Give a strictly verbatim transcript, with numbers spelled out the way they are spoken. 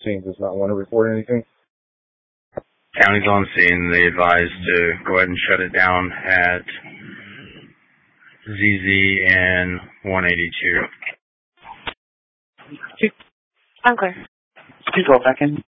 scene. Does not want to report anything. County's on scene. They advised to go ahead and shut it down at Z Z and one eighty-two. I'm clear. Please roll back in.